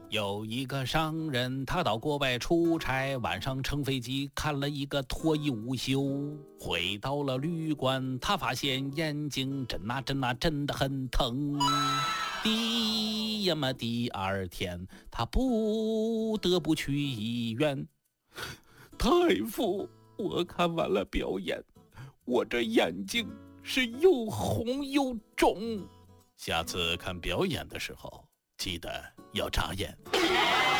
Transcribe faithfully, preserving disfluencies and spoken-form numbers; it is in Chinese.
有一个商人，他到国外出差，晚上乘飞机看了一个脱衣舞秀。回到了旅馆，他发现眼睛真啊真啊真的很疼。第呀么第二天，他不得不去医院。 大夫，我看完了表演，我这眼睛是又红又肿。 下次看表演的时候，记得要眨眼。